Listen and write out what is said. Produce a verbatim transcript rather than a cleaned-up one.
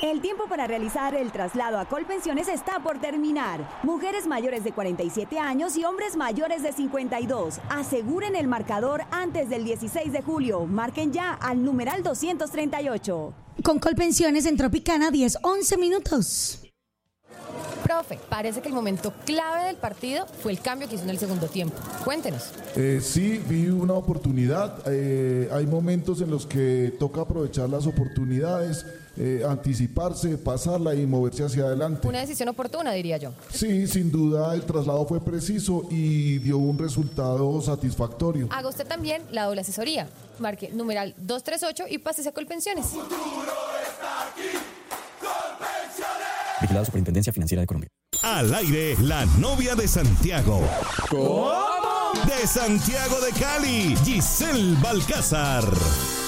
El tiempo para realizar el traslado a Colpensiones está por terminar. Mujeres mayores de cuarenta y siete años y hombres mayores de cincuenta y dos. Aseguren el marcador antes del dieciséis de julio. Marquen ya al numeral doscientos treinta y ocho. Con Colpensiones en Tropicana, diez once minutos. Profe, parece que el momento clave del partido fue el cambio que hizo en el segundo tiempo. Cuéntenos. Eh, sí, vi una oportunidad. Eh, hay momentos en los que toca aprovechar las oportunidades, eh, anticiparse, pasarla y moverse hacia adelante. Una decisión oportuna, diría yo. Sí, sin duda el traslado fue preciso y dio un resultado satisfactorio. Haga usted también la doble asesoría. Marque numeral doscientos treinta y ocho y pásese a Colpensiones. Vigilado Superintendencia Financiera de Colombia. Al aire, la novia de Santiago. ¿Cómo? De Santiago de Cali, Giselle Balcázar.